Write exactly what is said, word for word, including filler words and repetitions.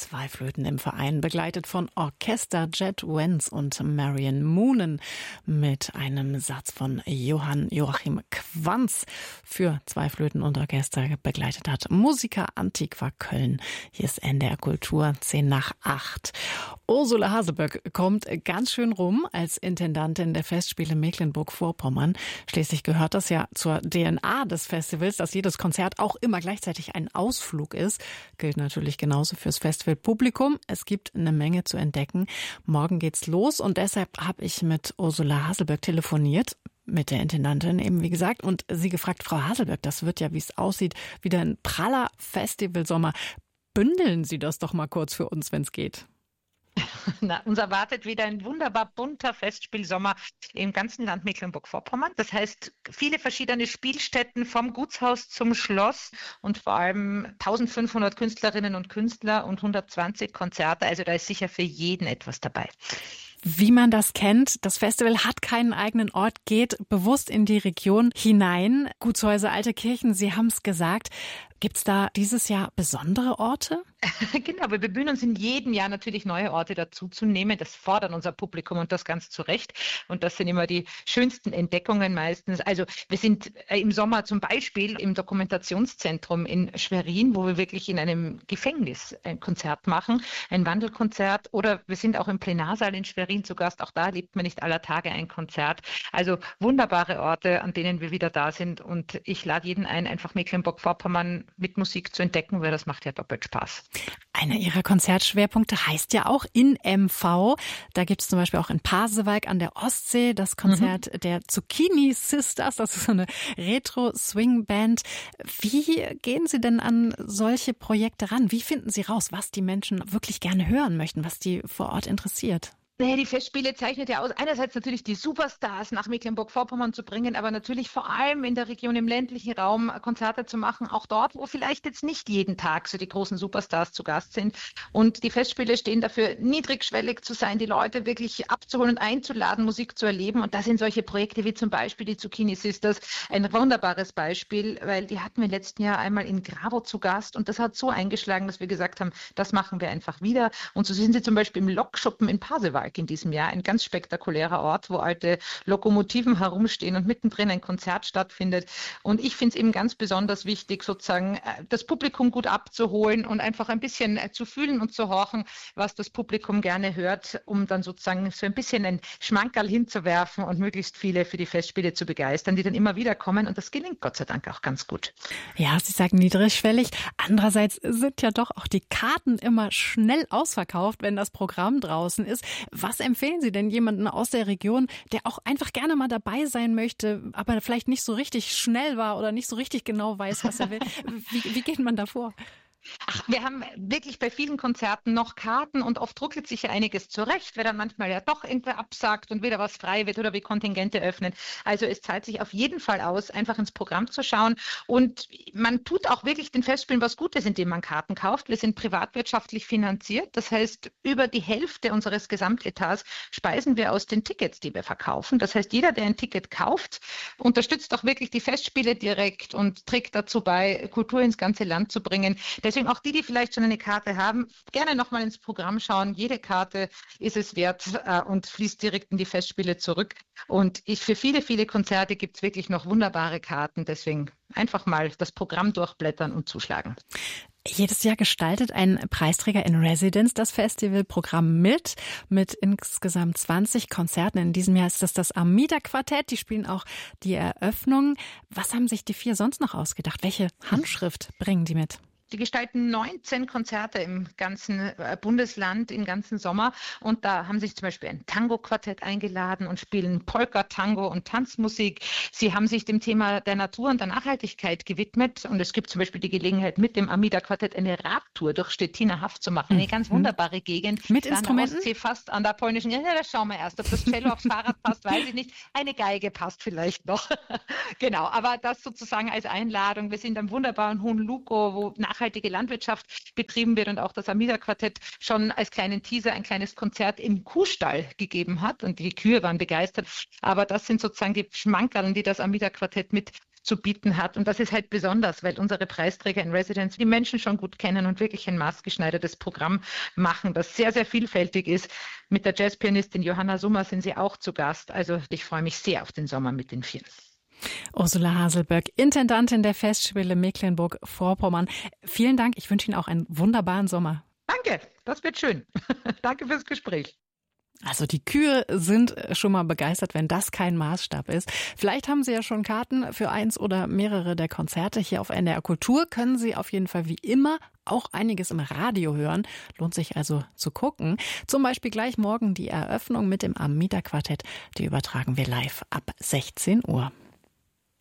Zwei Flöten im Verein, begleitet von Orchester Jet Wenz und Marion Moonen mit einem Satz von Johann Joachim Quanz für Zwei Flöten und Orchester begleitet hat. Musica Antiqua Köln. Hier ist N D R Kultur, zehn nach acht. Ursula Haselböck kommt ganz schön rum als Intendantin der Festspiele Mecklenburg-Vorpommern. Schließlich gehört das ja zur D N A des Festivals, dass jedes Konzert auch immer gleichzeitig ein Ausflug ist. Gilt natürlich genauso fürs Festivalpublikum. Es gibt eine Menge zu entdecken. Morgen geht's los und deshalb habe ich mit Ursula Haselböck telefoniert, mit der Intendantin eben, wie gesagt, und sie gefragt, Frau Haselböck, das wird ja, wie es aussieht, wieder ein praller Festivalsommer. Bündeln Sie das doch mal kurz für uns, wenn es geht. Na, uns erwartet wieder ein wunderbar bunter Festspielsommer im ganzen Land Mecklenburg-Vorpommern. Das heißt, viele verschiedene Spielstätten vom Gutshaus zum Schloss und vor allem eintausendfünfhundert Künstlerinnen und Künstler und hundertzwanzig Konzerte. Also da ist sicher für jeden etwas dabei. Wie man das kennt, das Festival hat keinen eigenen Ort, geht bewusst in die Region hinein. Gutshäuser, alte Kirchen, Sie haben es gesagt. Gibt's da dieses Jahr besondere Orte? Genau, wir bemühen uns in jedem Jahr natürlich neue Orte dazuzunehmen. Das fordert unser Publikum und das ganz zu Recht. Und das sind immer die schönsten Entdeckungen meistens. Also wir sind im Sommer zum Beispiel im Dokumentationszentrum in Schwerin, wo wir wirklich in einem Gefängnis ein Konzert machen, ein Wandelkonzert. Oder wir sind auch im Plenarsaal in Schwerin zu Gast. Auch da lebt man nicht aller Tage ein Konzert. Also wunderbare Orte, an denen wir wieder da sind. Und ich lade jeden ein, einfach Mecklenburg-Vorpommern mit Musik zu entdecken, weil das macht ja doppelt Spaß. Einer Ihrer Konzertschwerpunkte heißt ja auch in M V. Da gibt es zum Beispiel auch in Pasewalk an der Ostsee das Konzert mhm. der Zucchini Sisters. Das ist so eine Retro-Swing-Band. Wie gehen Sie denn an solche Projekte ran? Wie finden Sie raus, was die Menschen wirklich gerne hören möchten, was die vor Ort interessiert? Naja, die Festspiele zeichnet ja aus, einerseits natürlich die Superstars nach Mecklenburg-Vorpommern zu bringen, aber natürlich vor allem in der Region, im ländlichen Raum Konzerte zu machen, auch dort, wo vielleicht jetzt nicht jeden Tag so die großen Superstars zu Gast sind. Und die Festspiele stehen dafür, niedrigschwellig zu sein, die Leute wirklich abzuholen und einzuladen, Musik zu erleben. Und da sind solche Projekte wie zum Beispiel die Zucchini Sisters ein wunderbares Beispiel, weil die hatten wir im letzten Jahr einmal in Gravo zu Gast und das hat so eingeschlagen, dass wir gesagt haben, das machen wir einfach wieder. Und so sind sie zum Beispiel im Lokschuppen in Pasewalk in diesem Jahr, ein ganz spektakulärer Ort, wo alte Lokomotiven herumstehen und mittendrin ein Konzert stattfindet. Und ich finde es eben ganz besonders wichtig, sozusagen das Publikum gut abzuholen und einfach ein bisschen zu fühlen und zu horchen, was das Publikum gerne hört, um dann sozusagen so ein bisschen ein Schmankerl hinzuwerfen und möglichst viele für die Festspiele zu begeistern, die dann immer wieder kommen. Und das gelingt Gott sei Dank auch ganz gut. Ja, Sie sagen niedrigschwellig. Andererseits sind ja doch auch die Karten immer schnell ausverkauft, wenn das Programm draußen ist. Was empfehlen Sie denn jemanden aus der Region, der auch einfach gerne mal dabei sein möchte, aber vielleicht nicht so richtig schnell war oder nicht so richtig genau weiß, was er will? Wie, wie geht man da vor? Ach, wir haben wirklich bei vielen Konzerten noch Karten und oft ruckelt sich ja einiges zurecht, weil dann manchmal ja doch irgendwer absagt und wieder was frei wird oder wir Kontingente öffnen. Also es zahlt sich auf jeden Fall aus, einfach ins Programm zu schauen und man tut auch wirklich den Festspielen was Gutes, indem man Karten kauft. Wir sind privatwirtschaftlich finanziert, das heißt über die Hälfte unseres Gesamtetats speisen wir aus den Tickets, die wir verkaufen. Das heißt, jeder, der ein Ticket kauft, unterstützt auch wirklich die Festspiele direkt und trägt dazu bei, Kultur ins ganze Land zu bringen. Deswegen auch die, die vielleicht schon eine Karte haben, gerne nochmal ins Programm schauen. Jede Karte ist es wert äh, und fließt direkt in die Festspiele zurück. Und ich, für viele, viele Konzerte gibt es wirklich noch wunderbare Karten. Deswegen einfach mal das Programm durchblättern und zuschlagen. Jedes Jahr gestaltet ein Preisträger in Residence das Festivalprogramm mit, mit insgesamt zwanzig Konzerten. In diesem Jahr ist das das Amida-Quartett. Die spielen auch die Eröffnung. Was haben sich die vier sonst noch ausgedacht? Welche Handschrift bringen die mit? Die gestalten neunzehn Konzerte im ganzen Bundesland, im ganzen Sommer. Und da haben sich zum Beispiel ein Tango-Quartett eingeladen und spielen Polka, Tango und Tanzmusik. Sie haben sich dem Thema der Natur und der Nachhaltigkeit gewidmet. Und es gibt zum Beispiel die Gelegenheit, mit dem Amida-Quartett eine Radtour durch Stettiner Haff zu machen. Eine ganz wunderbare Gegend. Mit Instrumenten? An der Ostsee, fast an der polnischen. Ja, das schauen wir erst. Ob das Cello aufs Fahrrad passt, weiß ich nicht. Eine Geige passt vielleicht noch. Genau, aber das sozusagen als Einladung. Wir sind am wunderbaren Hohen Luko, wo nach nachhaltige Landwirtschaft betrieben wird und auch das Amida-Quartett schon als kleinen Teaser ein kleines Konzert im Kuhstall gegeben hat und die Kühe waren begeistert. Aber das sind sozusagen die Schmankerln, die das Amida-Quartett mit zu bieten hat. Und das ist halt besonders, weil unsere Preisträger in Residence die Menschen schon gut kennen und wirklich ein maßgeschneidertes Programm machen, das sehr, sehr vielfältig ist. Mit der Jazzpianistin Johanna Summer sind sie auch zu Gast. Also ich freue mich sehr auf den Sommer mit den Vieren. Ursula Haselböck, Intendantin der Festspiele Mecklenburg-Vorpommern. Vielen Dank. Ich wünsche Ihnen auch einen wunderbaren Sommer. Danke, das wird schön. Danke fürs Gespräch. Also die Kühe sind schon mal begeistert, wenn das kein Maßstab ist. Vielleicht haben Sie ja schon Karten für eins oder mehrere der Konzerte. Hier auf N D R Kultur können Sie auf jeden Fall wie immer auch einiges im Radio hören. Lohnt sich also zu gucken. Zum Beispiel gleich morgen die Eröffnung mit dem Amita Quartett. Die übertragen wir live ab sechzehn Uhr.